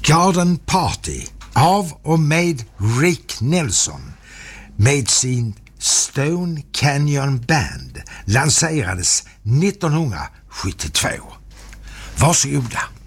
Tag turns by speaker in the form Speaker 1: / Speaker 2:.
Speaker 1: Garden Party av och med Rick Nelson med sin Stone Canyon Band lanserades 1972. Varsågoda.